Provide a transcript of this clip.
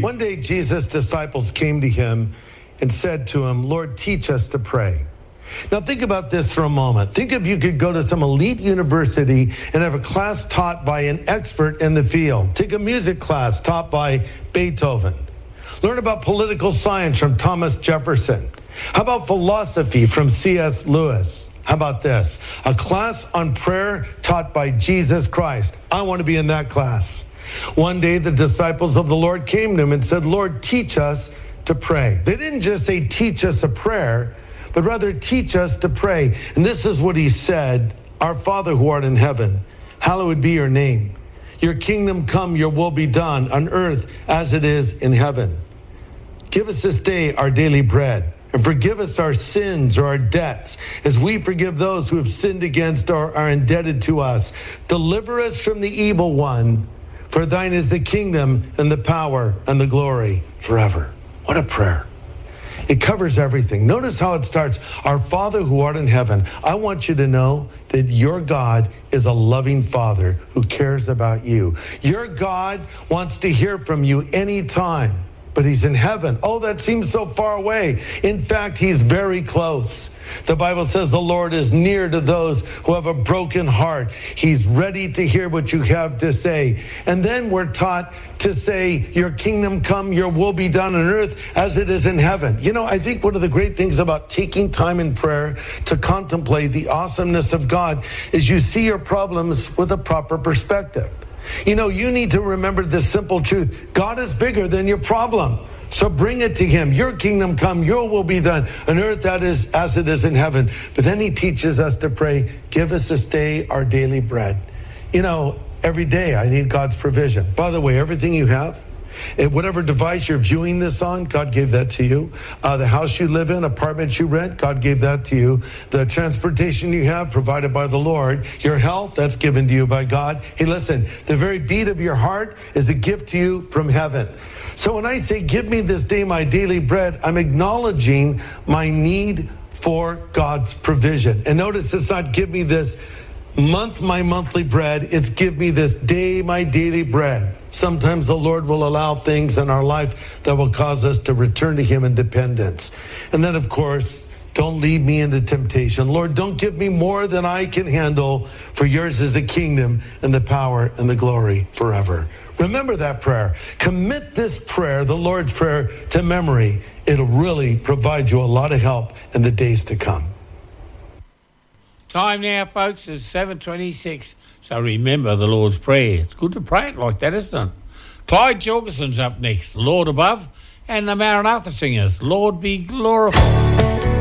One day, Jesus' disciples came to him and said to him, Lord, teach us to pray. Now think about this for a moment. Think if you could go to some elite university and have a class taught by an expert in the field. Take a music class taught by Beethoven. Learn about political science from Thomas Jefferson. How about philosophy from C.S. Lewis? How about this? A class on prayer taught by Jesus Christ. I want to be in that class. One day the disciples of the Lord came to him and said, Lord, teach us to pray. They didn't just say, teach us a prayer, but rather teach us to pray. And this is what he said, Our Father who art in heaven, hallowed be your name. Your kingdom come, your will be done on earth as it is in heaven. Give us this day our daily bread, and forgive us our sins or our debts, as we forgive those who have sinned against or are indebted to us. Deliver us from the evil one, for thine is the kingdom and the power and the glory forever. What a prayer. It covers everything. Notice how it starts. Our Father who art in heaven. I want you to know that your God is a loving Father who cares about you. Your God wants to hear from you anytime, but he's in heaven. Oh, that seems so far away. In fact, he's very close. The Bible says the Lord is near to those who have a broken heart. He's ready to hear what you have to say. And then we're taught to say, your kingdom come, your will be done on earth as it is in heaven. You know, I think one of the great things about taking time in prayer to contemplate the awesomeness of God is you see your problems with a proper perspective. You know, you need to remember this simple truth. God is bigger than your problem. So bring it to him. Your kingdom come, your will be done on earth that is as it is in heaven. But then he teaches us to pray, give us this day our daily bread. You know, every day I need God's provision. By the way, everything you have, whatever device you're viewing this on, God gave that to you. The house you live in, apartment you rent, God gave that to you. The transportation you have, provided by the Lord. Your health, that's given to you by God. Hey, listen, the very beat of your heart is a gift to you from heaven. So when I say, give me this day my daily bread, I'm acknowledging my need for God's provision. And notice it's not give me this month my monthly bread, it's give me this day my daily bread. Sometimes the Lord will allow things in our life that will cause us to return to him in dependence. And then, of course, don't lead me into temptation. Lord, don't give me more than I can handle, for yours is the kingdom and the power and the glory forever. Remember that prayer. Commit this prayer, the Lord's Prayer, to memory. It'll really provide you a lot of help in the days to come. Time now, folks, is 7:26. So remember the Lord's Prayer. It's good to pray it like that, isn't it? Clyde Jorgensen's up next, Lord Above, and the Maranatha Singers, Lord Be Glorified.